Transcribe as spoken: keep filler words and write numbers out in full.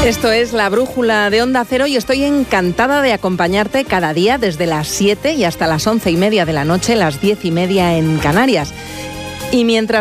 Esto es La Brújula de Onda Cero y estoy encantada de acompañarte cada día desde las siete y hasta las once y media de la noche, las diez y media en Canarias. Y mientras